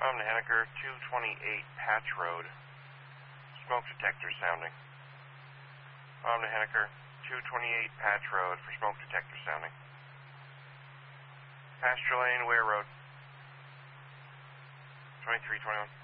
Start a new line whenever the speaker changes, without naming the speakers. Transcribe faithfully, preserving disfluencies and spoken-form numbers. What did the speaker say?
I'm to Henniker, two twenty-eight Patch Road. Smoke detector sounding. I'm to Henniker, two twenty-eight Patch Road for smoke detector sounding. Pasture Lane, Ware Road. twenty-three twenty-one.